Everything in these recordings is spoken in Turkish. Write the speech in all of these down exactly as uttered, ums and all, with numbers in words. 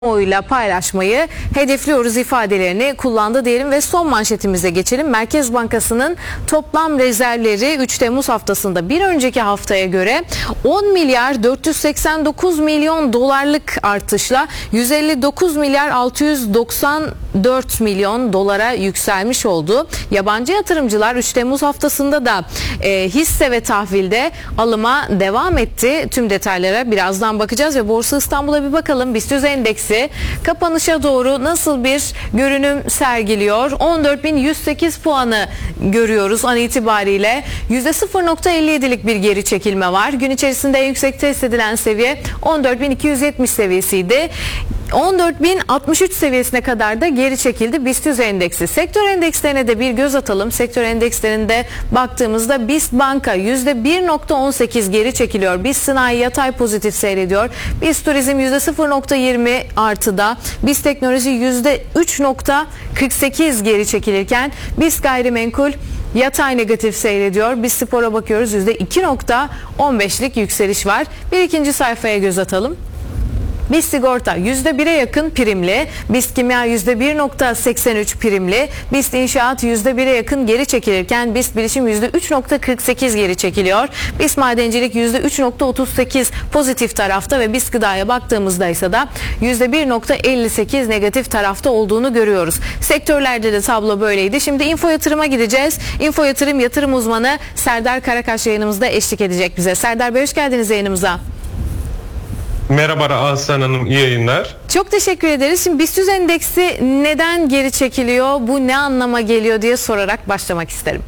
oyla paylaşmayı hedefliyoruz ifadelerini kullandı diyelim ve son manşetimize geçelim. Merkez Bankası'nın toplam rezervleri üç Temmuz haftasında bir önceki haftaya göre on milyar dört yüz seksen dokuz milyon dolarlık artışla yüz elli dokuz milyar altı yüz doksan dört milyon dolara yükselmiş oldu. Yabancı yatırımcılar üç Temmuz haftasında da e, hisse ve tahvilde alıma devam etti. Tüm detaylara birazdan bakacağız ve Borsa İstanbul'a bir bakalım. BIST yüz endeksi kapanışa doğru nasıl bir görünüm sergiliyor? on dört bin yüz sekiz puanı görüyoruz an itibariyle. yüzde sıfır nokta elli yedilik bir geri çekilme var. Gün içerisinde en yüksek test edilen seviye on dört bin iki yüz yetmiş seviyesiydi. on dört bin altmış üç seviyesine kadar da geri çekildi BIST yüz endeksi. Sektör endekslerine de bir göz atalım. Sektör endekslerinde baktığımızda BIST Banka yüzde bir nokta on sekiz geri çekiliyor. BIST Sanayi yatay pozitif seyrediyor. BIST Turizm yüzde sıfır nokta yirmi artıda. BIST Teknoloji yüzde üç nokta kırk sekiz geri çekilirken BIST Gayrimenkul yatay negatif seyrediyor. BIST Spor'a bakıyoruz. yüzde iki nokta on beşlik yükseliş var. Bir ikinci sayfaya göz atalım. BIST Sigorta yüzde bire yakın primli, BIST Kimya yüzde bir nokta seksen üç primli, BIST İnşaat yüzde bire yakın geri çekilirken BIST Bilişim yüzde üç nokta kırk sekiz geri çekiliyor. BIST Madencilik yüzde üç nokta otuz sekiz pozitif tarafta ve BIST Gıda'ya baktığımızda ise de yüzde bir nokta elli sekiz negatif tarafta olduğunu görüyoruz. Sektörlerde de tablo böyleydi. Şimdi Info Yatırım'a gideceğiz. Info Yatırım yatırım uzmanı Serdar Karakaş yayınımızda eşlik edecek bize. Serdar Bey, hoş geldiniz yayınımıza. Merhaba Aslan Hanım, iyi yayınlar. Çok teşekkür ederiz. Şimdi BIST yüz endeksi neden geri çekiliyor, bu ne anlama geliyor diye sorarak başlamak isterim.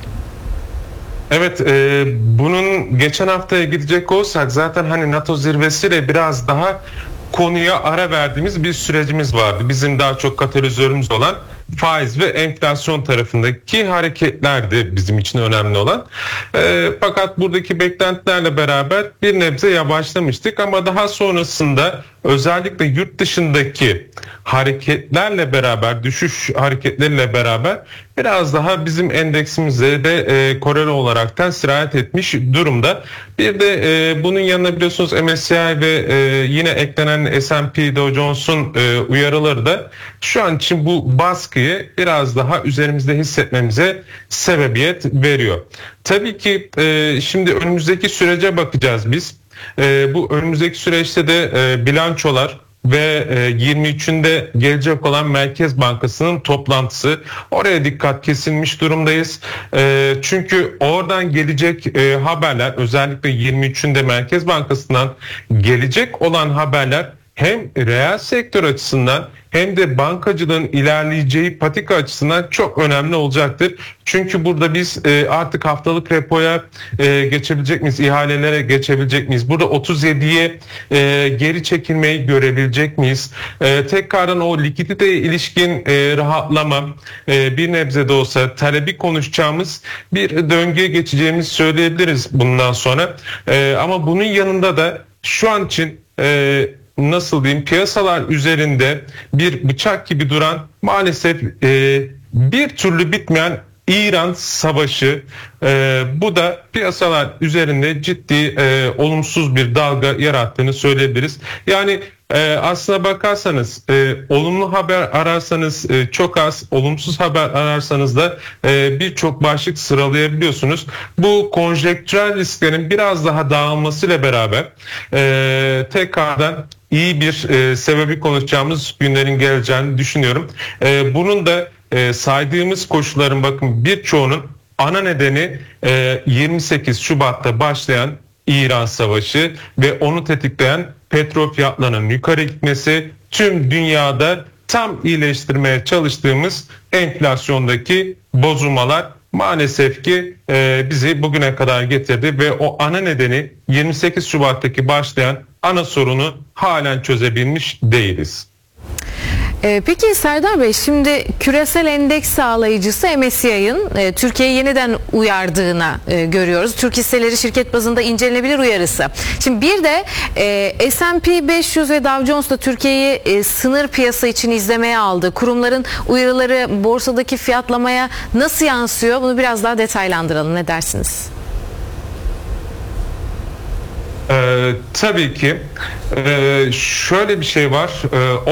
Evet, e, bunun geçen haftaya gidecek olsak zaten hani NATO zirvesiyle biraz daha konuya ara verdiğimiz bir sürecimiz vardı. Bizim daha çok katalizörümüz olan faiz ve enflasyon tarafındaki hareketlerdi bizim için önemli olan. E, fakat buradaki beklentilerle beraber bir nebze yavaşlamıştık ama daha sonrasında özellikle yurt dışındaki hareketlerle beraber, düşüş hareketleriyle beraber biraz daha bizim endeksimize de e, koreli olaraktan sirayet etmiş durumda. Bir de e, bunun yanına biliyorsunuz M S C I ve e, yine eklenen S and P Dow Jones'un e, uyarıları da şu an için bu baskıyı biraz daha üzerimizde hissetmemize sebebiyet veriyor. Tabii ki e, şimdi önümüzdeki sürece bakacağız biz. E, bu önümüzdeki süreçte de e, bilançolar ve e, yirmi üçünde gelecek olan Merkez Bankası'nın toplantısı, oraya dikkat kesilmiş durumdayız. E, çünkü oradan gelecek e, haberler, özellikle yirmi üçünde Merkez Bankası'ndan gelecek olan haberler hem reel sektör açısından hem de bankacılığın ilerleyeceği patika açısından çok önemli olacaktır. Çünkü burada biz e, artık haftalık repoya e, geçebilecek miyiz, ihalelere geçebilecek miyiz? Burada otuz yediye e, geri çekilmeyi görebilecek miyiz? E, tekrardan o likiditeye ilişkin e, rahatlama, e, bir nebze de olsa talebi konuşacağımız bir döngüye geçeceğimizi söyleyebiliriz bundan sonra. E, ama bunun yanında da şu an için e, nasıl diyeyim, piyasalar üzerinde bir bıçak gibi duran maalesef e, bir türlü bitmeyen İran savaşı, e, bu da piyasalar üzerinde ciddi e, olumsuz bir dalga yarattığını söyleyebiliriz. Yani e, aslına bakarsanız e, olumlu haber ararsanız e, çok az, olumsuz haber ararsanız da e, birçok başlık sıralayabiliyorsunuz. Bu konjektürel risklerin biraz daha dağılmasıyla beraber e, tekrardan iyi bir e, sebebi konuşacağımız günlerin geleceğini düşünüyorum. E, bunun da e, saydığımız koşulların bakın birçoğunun ana nedeni e, yirmi sekiz Şubat'ta başlayan İran Savaşı ve onu tetikleyen petrol fiyatlarının yukarı gitmesi, tüm dünyada tam iyileştirmeye çalıştığımız enflasyondaki bozulmalar maalesef ki e, bizi bugüne kadar getirdi ve o ana nedeni yirmi sekiz Şubat'taki başlayan ana sorunu halen çözebilmiş değiliz. Ee, peki Serdar Bey, şimdi küresel endeks sağlayıcısı M S C I'ın e, Türkiye'yi yeniden uyardığına e, görüyoruz. Türk hisseleri şirket bazında incelenebilir uyarısı. Şimdi bir de e, S and P beş yüz ve Dow Jones da Türkiye'yi e, sınır piyasa için izlemeye aldı. Kurumların uyarıları borsadaki fiyatlamaya nasıl yansıyor? Bunu biraz daha detaylandıralım. Ne dersiniz? Ee, tabii ki. Ee, şöyle bir şey var. Ee,